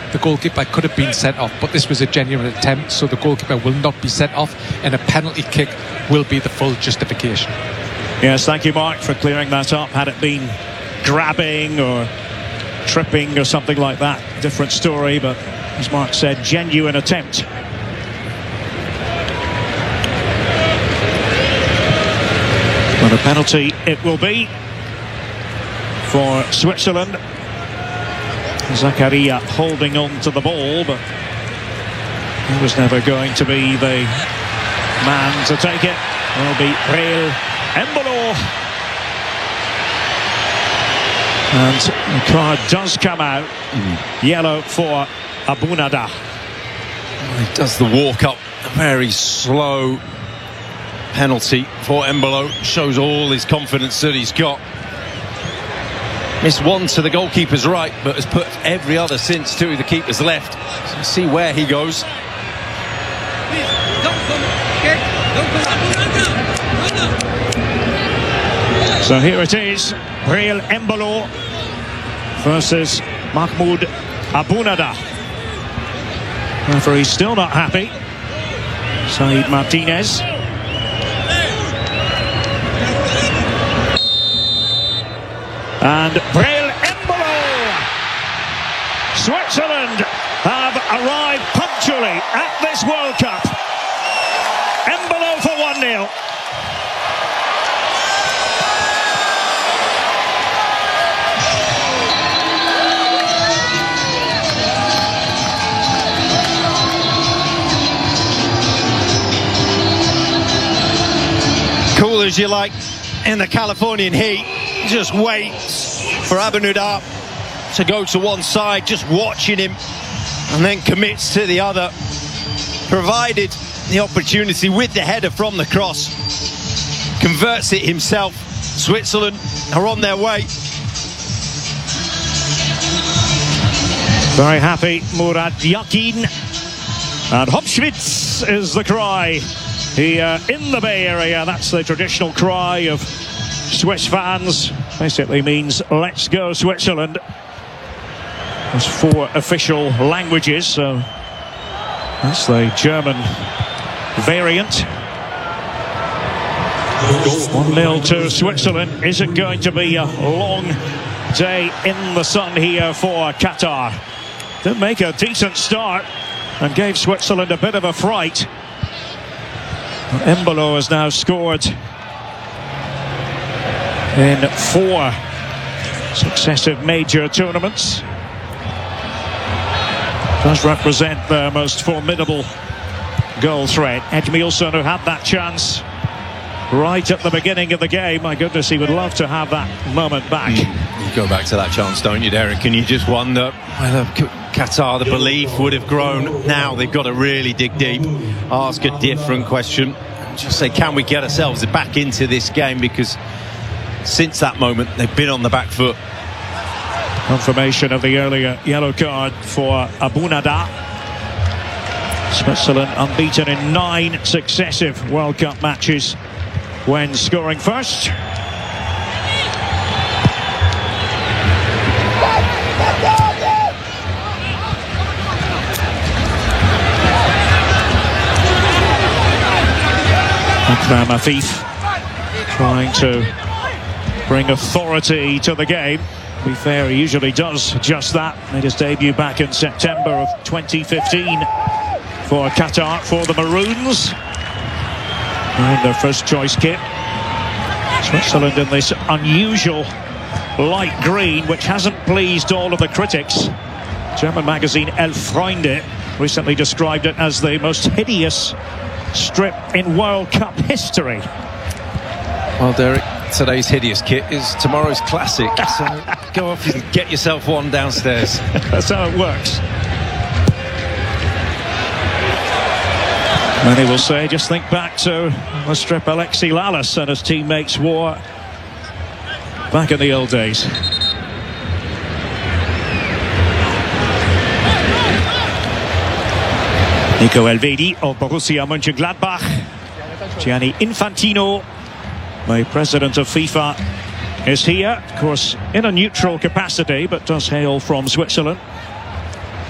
the goalkeeper could have been sent off, but this was a genuine attempt, so the goalkeeper will not be sent off, and a penalty kick will be the full justification. Yes, thank you, Mark, for clearing that up. Had it been grabbing or tripping or something like that, different story, but as Mark said, genuine attempt. But a penalty it will be for Switzerland. Zakaria holding on to the ball, but he was never going to be the man to take it. Will be Breel Embolo. And the card does come out. Yellow for Abunada. He does the walk up, a very slow penalty for Embolo. Shows all his confidence that he's got. Missed one to the goalkeeper's right, but has put every other since to the keeper's left. So we'll see where he goes. So here it is, Breel Embolo versus Mahmoud Abunada. Referee's still not happy. Said Martinez. And Breel Embolo! Switzerland have arrived punctually at this World Cup. Embolo for 1-0. Cool as you like in the Californian heat. Just waits for Abunada to go to one side, just watching him, and then commits to the other. Provided the opportunity with the header from the cross, converts it himself. Switzerland are on their way. Very happy Murat Yakin. And Hopschwitz is the cry here in the Bay Area. That's the traditional cry of Swiss fans. Basically means let's go Switzerland. There's 4 official languages, so that's the German variant. 1-0 to Switzerland. Is it going to be a long day in the sun here for Qatar? Did make a decent start and gave Switzerland a bit of a fright. Embolo has now scored in 4 successive major tournaments. Does represent their most formidable goal threat. Edmilson, who had that chance right at the beginning of the game. My goodness, he would love to have that moment back. You go back to that chance, don't you, Derek? And you just wonder whether Qatar, the belief would have grown. Now they've got to really dig deep, ask a different question, just say, can we get ourselves back into this game? Because since that moment, they've been on the back foot. Confirmation of the earlier yellow card for Abunada. Switzerland unbeaten in 9 successive World Cup matches when scoring first. Akram Afif trying to bring authority to the game. To be fair, he usually does just that. Made his debut back in September of 2015 for Qatar, for the Maroons. And their first choice kit. Switzerland in this unusual light green, which hasn't pleased all of the critics. German magazine El Freunde recently described it as the most hideous strip in World Cup history. Well, Derek, today's hideous kit is tomorrow's classic. So go off and get yourself one downstairs. That's how it works. Many will say, just think back to the strip Alexi Lalas and his teammates wore back in the old days. Nico Elvedi of Borussia Mönchengladbach. Gianni Infantino, the president of FIFA, is here, of course, in a neutral capacity, but does hail from Switzerland.